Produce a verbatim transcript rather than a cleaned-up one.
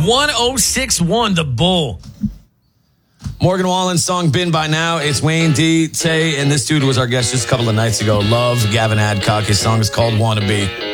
one oh six one, The Bull. Morgan Wallen's song Been By Now. It's Wayne D. Tay, and this dude was our guest just a couple of nights ago. Love Gavin Adcock. His song is called Wanna Be.